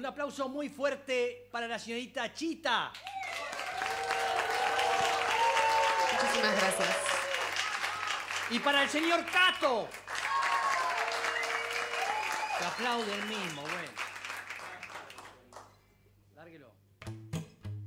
aplauso muy fuerte para la señorita Chita. Muchísimas gracias. Y para el señor Cato. Se aplaude el mismo, bueno. Lárguelo.